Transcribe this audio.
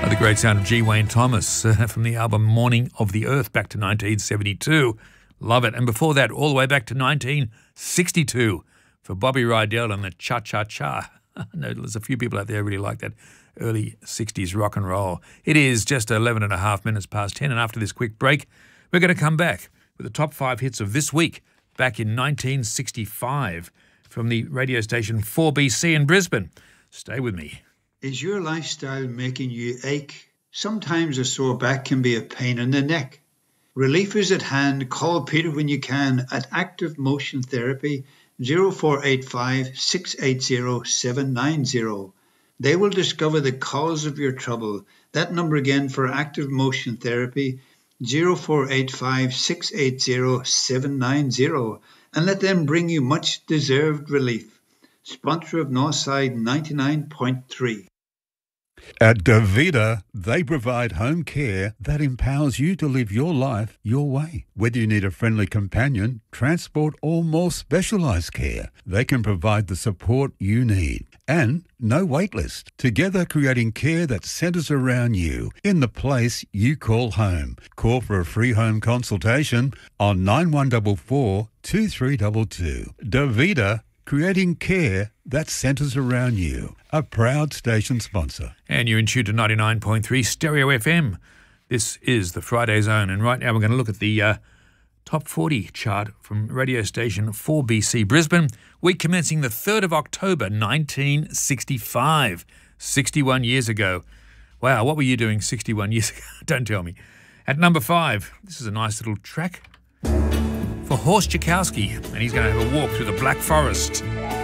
The great sound of G. Wayne Thomas from the album Morning of the Earth back to 1972. Love it. And before that, all the way back to 1962 for Bobby Rydell and the Cha-Cha-Cha. I know there's a few people out there who really like that early 60s rock and roll. It is just 11 and a half minutes past 10, and after this quick break, we're going to come back with the top 5 hits of this week back in 1965 from the radio station 4BC in Brisbane. Stay with me. Is your lifestyle making you ache? Sometimes a sore back can be a pain in the neck. Relief is at hand. Call Peter when you can at Active Motion Therapy 0485 680 790. They will discover the cause of your trouble. That number again for Active Motion Therapy 0485 680 790, and let them bring you much deserved relief. Sponsor of Northside 99.3. At Davida, they provide home care that empowers you to live your life your way. Whether you need a friendly companion, transport, or more specialised care, they can provide the support you need. And no wait list. Together creating care that centres around you in the place you call home. Call for a free home consultation on 9144 2322. Davida, creating care that centres around you. A proud station sponsor. And you're in tune to 99.3 Stereo FM. This is the Friday Zone, and right now we're going to look at the top 40 chart from radio station 4BC Brisbane, week commencing the 3rd of October 1965, 61 years ago. Wow, what were you doing 61 years ago? Don't tell me. At number 5, this is a nice little track for Horst Jakowski, and he's going to have a walk through the Black Forest.